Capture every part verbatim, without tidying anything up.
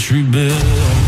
country belle.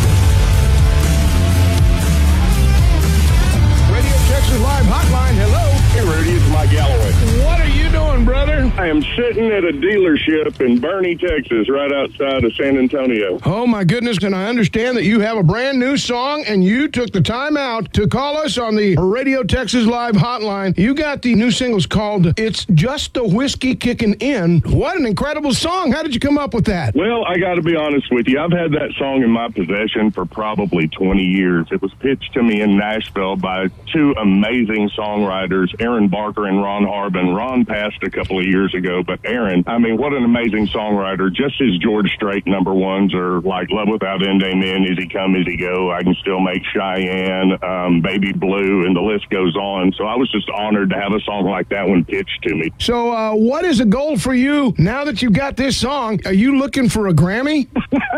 Radio Texas Live Hotline, hello. Hey, Rudy, it's Mike Galloway. What are you doing, brother? I am sitting at a dealership in Bernie, Texas, right outside of San Antonio. Oh, my goodness, and I understand that you have a brand new song, and you took the time out to call us on the Radio Texas Live Hotline. You got the new singles called It's Just the Whiskey Kicking In. What an incredible song. How did you come up with that? Well, I got to be honest with you. I've had that song in my possession for probably twenty years. It was pitched to me in Nashville by two amazing songwriters, Aaron Barker and Ron Harbin. Ron passed a couple of years ago, but Aaron, I mean, what an amazing songwriter. Just his George Strait number ones are like Love Without End, Amen, Easy Come, Easy Go, I Can Still Make Cheyenne, um, Baby Blue, and the list goes on. So I was just honored to have a song like that one pitched to me. So uh, what is a goal for you now that you've got this song? Are you looking for a Grammy?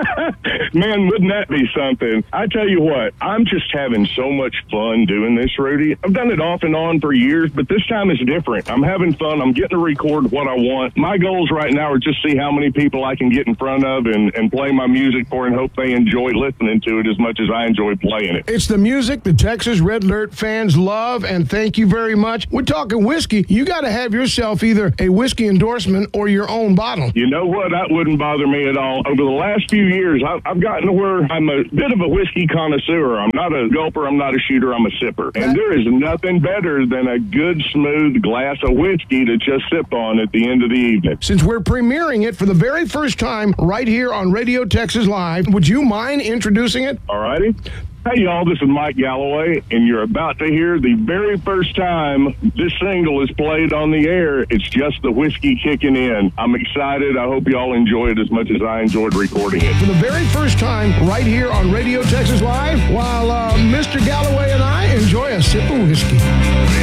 Man, wouldn't that be something? I tell you what, I'm just having so much fun doing this, Rudy. I've done it off and on for years, but this time is different. I'm having fun. I'm getting to record what I want. My goals right now are just see how many people I can get in front of and, and play my music for and hope they enjoy listening to it as much as I enjoy playing it. It's the music the Texas Red Alert fans love, and thank you very much. We're talking whiskey. You got to have yourself either a whiskey endorsement or your own bottle. You know what? That wouldn't bother me at all. Over the last few years, I've, I've gotten to where I'm a bit of a whiskey connoisseur. I'm not a gulper. I'm not a shooter. I'm a sipper. And there is nothing better than a good, smooth glass of whiskey to just sip on at the end of the evening. Since we're premiering it for the very first time right here on Radio Texas Live, would you mind introducing it? All righty. Hey, y'all, this is Mike Galloway, and you're about to hear the very first time this single is played on the air. It's Just the Whiskey Kicking In. I'm excited. I hope y'all enjoy it as much as I enjoyed recording it. For the very first time right here on Radio Texas Live, while uh, Mister Galloway and I enjoy a sip of whiskey.